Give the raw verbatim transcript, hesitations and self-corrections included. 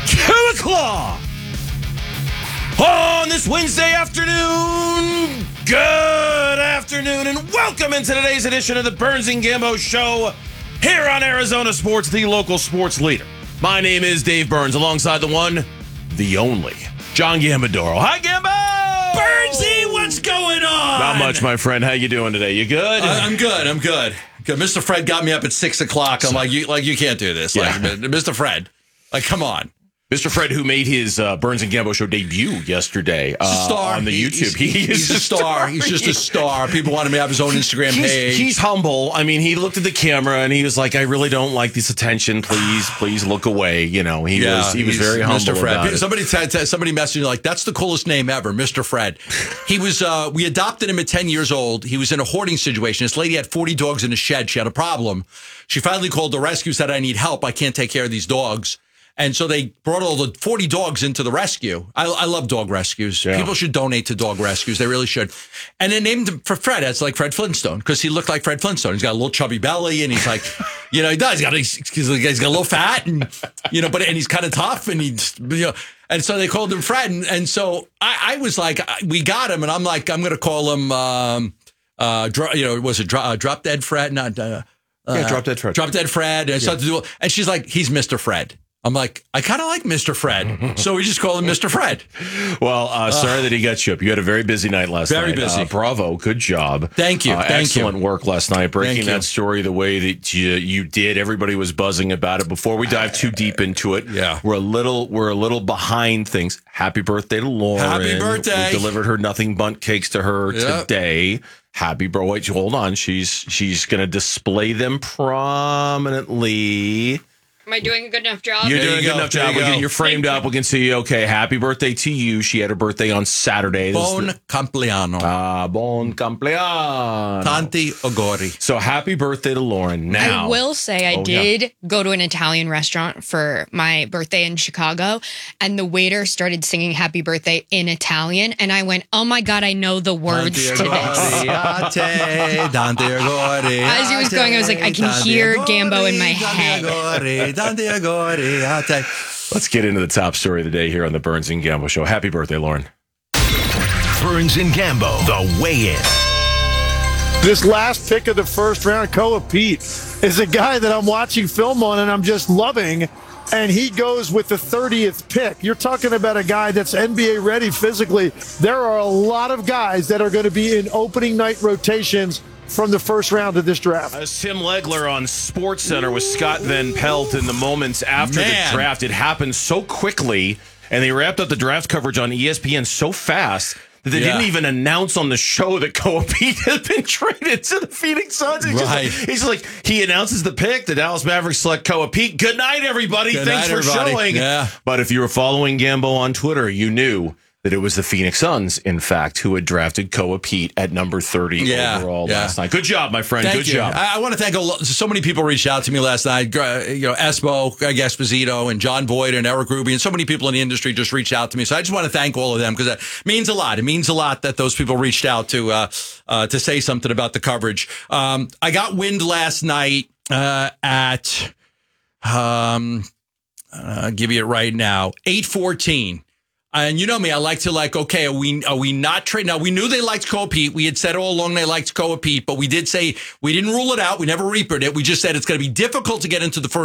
Killer Claw. On this Wednesday afternoon, good afternoon, and welcome into today's edition of the Burns and Gambo Show here on Arizona Sports, the local sports leader. My name is Dave Burns, alongside the one, the only, John Gambadoro. Hi, Gambo! Burnsy, what's going on? Not much, my friend. How you doing today? You good? Uh, I'm good. I'm good. Good. Mister Fred got me up at six o'clock. I'm like, you like you can't do this. Yeah. Like, Mister Fred, like, come on. Mister Fred, who made his uh, Burns and Gambo Show debut yesterday uh, Star. on the He- YouTube. He's, He is he's a star. He's just a star. People want him to have his own Instagram He's, page. he's humble. I mean, he looked at the camera and he was like, "I really don't like this attention. Please, please look away." You know, he yeah, was he was he's very humble Mister Fred. about it. Somebody t- t- somebody messaged me like, "That's the coolest name ever, Mister Fred." He was. Uh, we adopted him at ten years old. He was in a hoarding situation. This lady had forty dogs in a shed. She had a problem. She finally called the rescue. Said, "I need help. I can't take care of these dogs." And so they brought all the forty dogs into the rescue. I, I love dog rescues. Yeah. People should donate to dog rescues. They really should. And they named him for Fred. It's like Fred Flintstone because he looked like Fred Flintstone. He's got a little chubby belly and he's like, you know, he does. He's got, he's, he's got a little fat and, you know, but and he's kind of tough and he's, you know, and so they called him Fred. And, and so I, I was like, we got him. And I'm like, I'm going to call him, um, uh, dro- you know, was it dro- uh, Drop Dead Fred? Not, uh, Yeah, Drop Dead Fred. Drop Dead Fred. And, Yeah. to do, and she's like, he's Mister Fred. I'm like, I kind of like Mister Fred. So we just call him Mister Fred. Well, uh, sorry that he got you up. You had a very busy night last Very night. busy. Uh, bravo. Good job. Thank you. Uh, Thank excellent you. work last night, breaking Thank you. that story the way that you, you did. Everybody was buzzing about it. Before we dive too deep into it, Yeah. we're a little we're a little behind things. Happy birthday to Lauren. Happy birthday. We delivered her nothing bundt cakes to her Yep. today. Happy bro. Wait, hold on. She's she's gonna display them prominently. Am I doing a good enough job? You're There doing a you good go. enough There job. you We're go. getting you framed Thank up. We can see, okay, happy birthday to you. She had her birthday on Saturday. This is Bon the- compleanno. Ah, bon compleanno. Tanti auguri. So happy birthday to Lauren. Now, I will say I Oh, yeah. did go to an Italian restaurant for my birthday in Chicago, and the waiter started singing happy birthday in Italian, and I went, oh my God, I know the words to this. Tanti auguri. As he was going, I was like, I can Tanti hear auguri, Gambo in my tanti head. auguri, tanti auguri, a te. let's get into the top story of the day here on the Burns and Gambo Show. Happy birthday, Lauren. Burns and Gambo, the weigh-in. This last pick of the first round, Koa Pete, is a guy that I'm watching film on and I'm just loving. And he goes with the thirtieth pick. You're talking about a guy that's N B A ready physically. There are a lot of guys that are going to be in opening night rotations from the first round of this draft. As Tim Legler on Sports Center with Scott Van Pelt in the moments after Man. the draft. It happened so quickly, and they wrapped up the draft coverage on E S P N so fast that they Yeah. didn't even announce on the show that Koa Pete had been traded to the Phoenix Suns. He's, Right. just, like, he's just like, he announces the pick. The Dallas Mavericks select Koa Pete. Good night, everybody. Good Thanks night, for everybody. showing. Yeah. But if you were following Gambo on Twitter, you knew that it was the Phoenix Suns, in fact, who had drafted Koa Pete at number thirty Yeah, overall yeah. last night. Good job, my friend. Thank Good you. job. I, I want to thank a lot. So many people reached out to me last night. Gr- You know, Espo, Greg Esposito, and John Boyd, and Eric Ruby, and so many people in the industry just reached out to me. So I just want to thank all of them because that means a lot. It means a lot that those people reached out to uh, uh, to say something about the coverage. Um, I got wind last night uh, at um, uh, I'll give you it right now, eight fourteen. And you know me, I like to like, okay, are we are we not trading? Now, we knew they liked Koa Pete. We had said all along they liked Koa Pete, but we did say we didn't rule it out. We never reapered it. We just said it's going to be difficult to get into the first